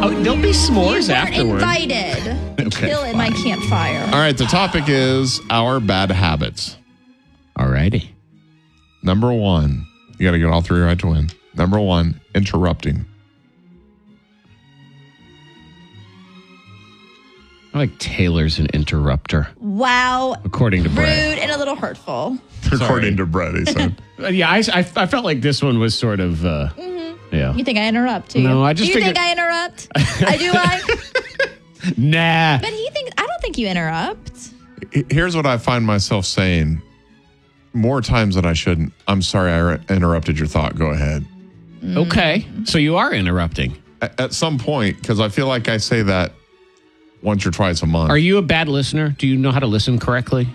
Oh, there'll be s'mores You weren't afterward. invited. Okay, Kill in my campfire. All right, the topic is our bad habits. All righty. Number one, you got to get all three right to win. Number one, interrupting. I like Taylor's an interrupter, Wow. according to Rude Brett. and a little hurtful. According to Brett, he said. Yeah, I felt like this one was sort of, yeah. You think I interrupt, do you? No, I just you figured- think I interrupt? I do. Nah. But I don't think you interrupt. Here's what I find myself saying more times than I shouldn't. I'm sorry I interrupted your thought. Go ahead. Okay. So you are interrupting. At some point, because I feel like I say that once or twice a month. Are you a bad listener? Do you know how to listen correctly?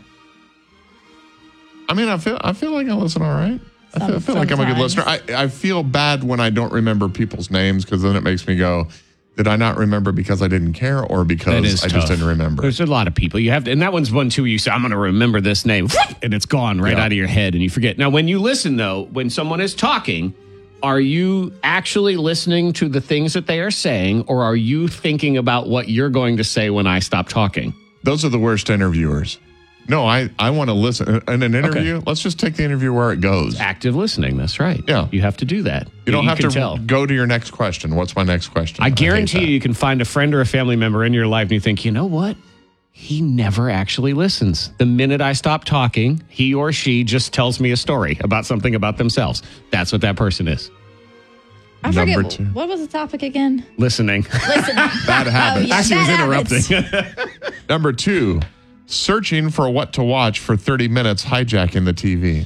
I mean, I feel like I listen all right. I feel like I'm a good listener. I feel bad when I don't remember people's names because then it makes me go, did I not remember because I didn't care or because I just didn't remember? There's a lot of people. You have to, and that one's one too where you say, I'm going to remember this name, and it's gone right out of your head and you forget. Now, when you listen, though, when someone is talking, are you actually listening to the things that they are saying, or are you thinking about what you're going to say when I stop talking? Those are the worst interviewers. No, I want to listen. In an interview, let's just take the interview where it goes. Active listening. That's right. Yeah. You have to do that. You don't have can to tell. go to your next question. What's my next question? I hate guarantee that. you can find a friend or a family member in your life and you think, you know what? He never actually listens. The minute I stop talking, he or she just tells me a story about something about themselves. That's what that person is. I Number forget. two. What was the topic again? Listening. Listen. Bad habits. yeah, Actually, was bad interrupting. Number two, searching for what to watch for 30 minutes, hijacking the TV.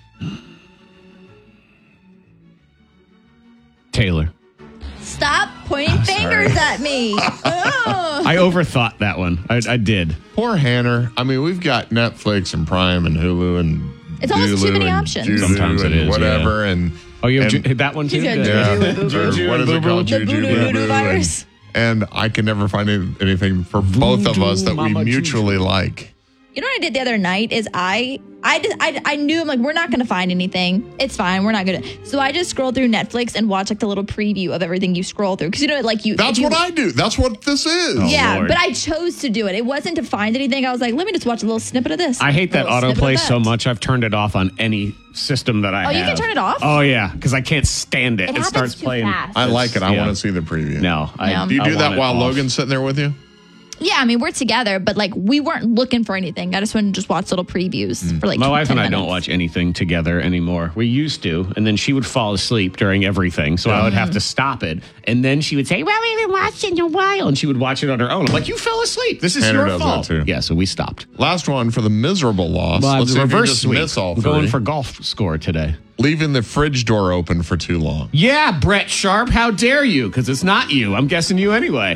Taylor. Stop pointing fingers at me. Ugh. I overthought that one. I did. Poor Hanner. I mean, we've got Netflix and Prime and Hulu and It's almost too Hulu many and options. Juju Sometimes it and is, whatever. And Oh, you have and- that one too? He's got Good. Juju. or Juju what is it and called? Boo-Boo. The Juju, voodoo Boo-Boo, virus. and I can never find anything for both of us that we Mama mutually Juju. like. You know what I did the other night is I knew I'm like, we're not going to find anything. It's fine. We're not going to. So I just scrolled through Netflix and watched like the little preview of everything you scroll through. Because you know, like you. That's if you- what I do. That's what this is. Yeah, Lord. but I chose to do it. It wasn't to find anything. I was like, let me just watch a little snippet of this. I hate that a little snippet of autoplay that. so much. I've turned it off on any system that I have. Oh, you can turn it off? Oh, yeah, because I can't stand it. It happens starts too playing. fast. I like it. I Yeah. want to see the preview. No. Yeah. Do you I do that want it while off. Logan's sitting there with you? Yeah, I mean, we're together, but like we weren't looking for anything. I just wanted to just watch little previews for like My wife 10 and I minutes. don't watch anything together anymore. We used to, and then she would fall asleep during everything, so I would have to stop it. And then she would say, "Well, we haven't watched it in a while," and she would watch it on her own. I'm like, "You fell asleep. This is Hannah your does that fault." too. Yeah, so we stopped. Last one for the miserable loss. Well, Let's see if you reverse just sweep. miss all I'm going three. for golf score today. Leaving the fridge door open for too long. Yeah, Brett Sharp, how dare you? Because it's not you. I'm guessing you anyway.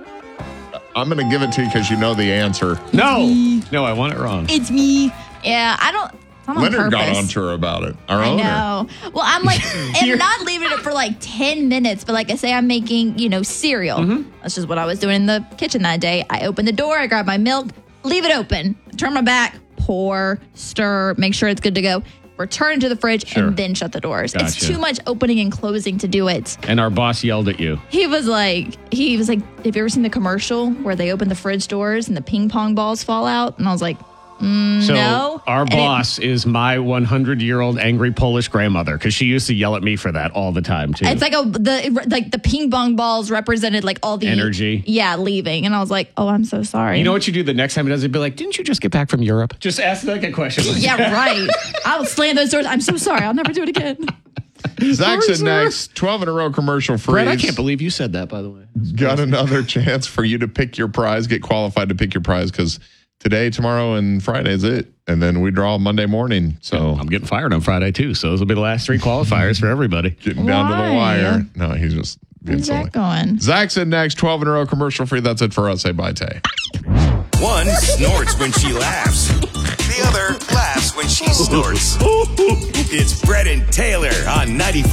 I'm going to give it to you because you know the answer. No, I want it wrong. It's me. Yeah, I don't. It's not on Leonard got purpose. on to her about it. Our I owner. know. Well, I'm like, and not leaving it for like 10 minutes, but like I say, I'm making, cereal. Mm-hmm. That's just what I was doing in the kitchen that day. I opened the door, I grabbed my milk, leave it open, turn my back, pour, stir, make sure it's good to go, return to the fridge, Sure. and then shut the doors. It's Gotcha. too much opening and closing to do it. And our boss yelled at you. He was like, have you ever seen the commercial where they open the fridge doors and the ping pong balls fall out? And I was like, So no. our And it- boss is my 100-year-old angry Polish grandmother because she used to yell at me for that all the time too. It's like the ping pong balls represented like all the Energy. Yeah, leaving. And I was like, oh, I'm so sorry. You know what you do the next time it does? It'd be like, didn't you just get back from Europe? Just ask like a question. Yeah, right. I'll slam those doors. I'm so sorry. I'll never do it again. Zach Sorry, said next, 12 in a row commercial free. Brett, I can't believe you said that, by the way. Got another chance for you to pick your prize, get qualified to pick your prize because today, tomorrow, and Friday is it. And then we draw Monday morning. So I'm getting fired on Friday too, so those will be the last 3 qualifiers for everybody. getting down to the Why? wire. No, he's just being Where's silly. that going? Zach said next, 12 in a row commercial free. That's it for us. Say bye, Tay. One snorts when she laughs. The other laughs when she snorts. It's Brett and Taylor on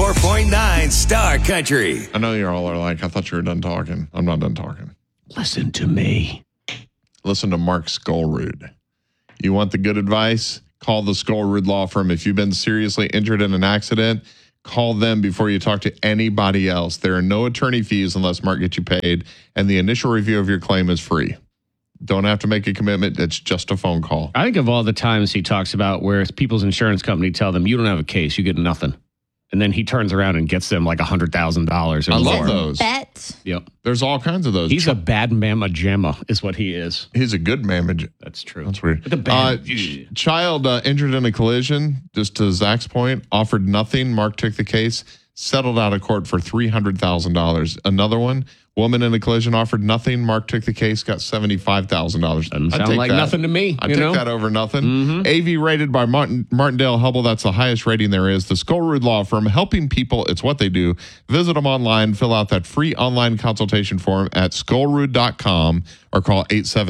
94.9 Star Country. I know you all are like, I thought you were done talking. I'm not done talking. Listen to me. Listen to Mark Skullrood. You want the good advice? Call the Skullrood Law Firm. If you've been seriously injured in an accident, Call them before you talk to anybody else. There are no attorney fees unless Mark gets you paid, and the initial review of your claim is free. Don't have to make a commitment. It's just a phone call. I think of all the times he talks about where people's insurance company tell them, you don't have a case, you get nothing. And then he turns around and gets them like $100,000. I love those. Bet. Yep. There's all kinds of those. He's a bad mamma jamma is what he is. He's a good mamma. That's true. That's weird. The bad, child injured in a collision, just to Zach's point, offered nothing. Mark took the case, settled out of court for $300,000. Another one, woman in a collision offered nothing. Mark took the case, got $75,000. Doesn't sound like nothing to me. I take that over nothing. AV rated by Martindale Hubble. That's the highest rating there is. The Skolrud Law Firm, helping people. It's what they do. Visit them online. Fill out that free online consultation form at skolrud.com or call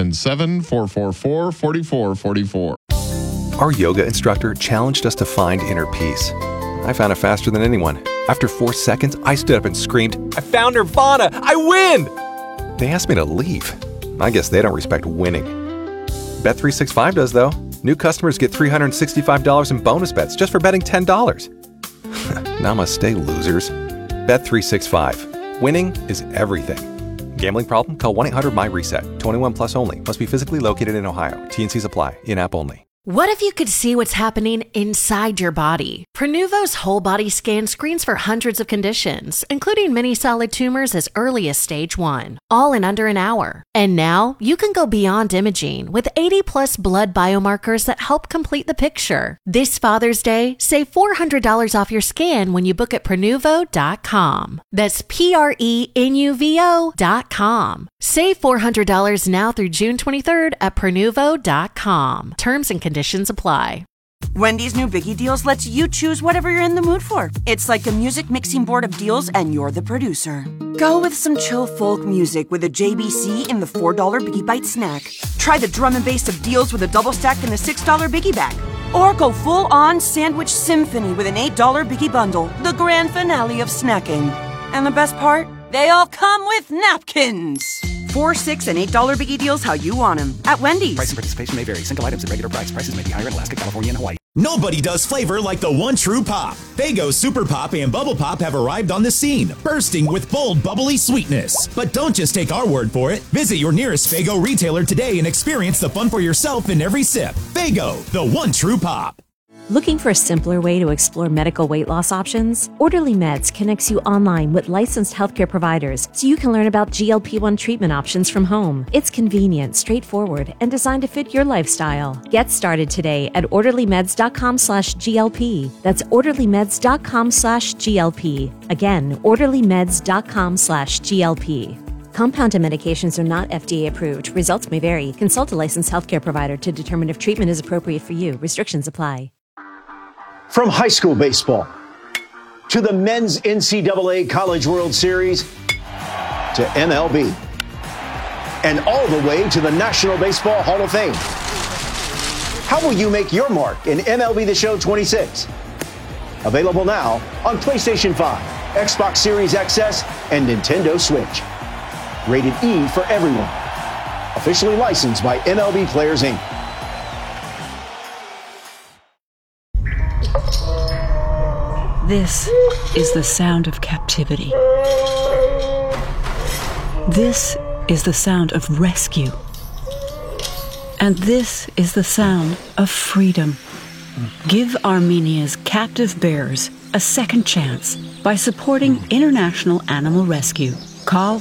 877-444-4444. Our yoga instructor challenged us to find inner peace. I found it faster than anyone. After 4 seconds, I stood up and screamed, "I found Nirvana! I win!" They asked me to leave. I guess they don't respect winning. Bet365 does, though. New customers get $365 in bonus bets just for betting $10. Namaste, losers. Bet365. Winning is everything. Gambling problem? Call 1-800-MY-RESET. 21 plus only. Must be physically located in Ohio. T&Cs apply. In-app only. What if you could see what's happening inside your body? Prenuvo's whole body scan screens for hundreds of conditions, including many solid tumors as early as stage 1, all in under an hour. And now you can go beyond imaging with 80+ blood biomarkers that help complete the picture. This Father's Day, save $400 off your scan when you book at Prenuvo.com. That's Prenuvo.com. Save $400 now through June 23rd at Prenuvo.com. Terms and conditions apply. Wendy's new Biggie Deals lets you choose whatever you're in the mood for. It's like a music mixing board of deals, and you're the producer. Go with some chill folk music with a JBC in the $4 Biggie Bite snack. Try the drum and bass of deals with a double stack in the $6 Biggie bag. Or go full-on sandwich symphony with an $8 Biggie bundle, the grand finale of snacking. And the best part? They all come with napkins. $4, $6, and $8 Biggie Deals how you want them at Wendy's. Price and participation may vary. Single items at regular price. Prices may be higher in Alaska, California, and Hawaii. Nobody does flavor like the one true pop. Faygo Super Pop and Bubble Pop have arrived on the scene, bursting with bold, bubbly sweetness. But don't just take our word for it. Visit your nearest Faygo retailer today and experience the fun for yourself in every sip. Faygo, the one true pop. Looking for a simpler way to explore medical weight loss options? Orderly Meds connects you online with licensed healthcare providers so you can learn about GLP-1 treatment options from home. It's convenient, straightforward, and designed to fit your lifestyle. Get started today at orderlymeds.com/GLP. That's orderlymeds.com/GLP. Again, orderlymeds.com/GLP. Compounded medications are not FDA approved. Results may vary. Consult a licensed healthcare provider to determine if treatment is appropriate for you. Restrictions apply. From high school baseball to the men's NCAA College World Series to MLB and all the way to the National Baseball Hall of Fame. How will you make your mark in MLB The Show 26? Available now on PlayStation 5, Xbox Series XS, and Nintendo Switch. Rated E for everyone. Officially licensed by MLB Players Inc. This is the sound of captivity. This is the sound of rescue. And this is the sound of freedom. Give Armenia's captive bears a second chance by supporting International Animal Rescue. Call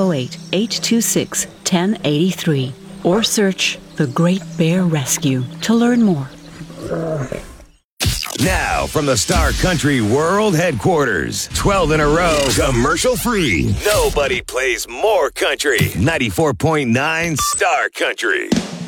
508-826-1083 or search The Great Bear Rescue to learn more. Now, from the Star Country World Headquarters, 12 in a row, commercial free. Nobody plays more country. 94.9 Star Country.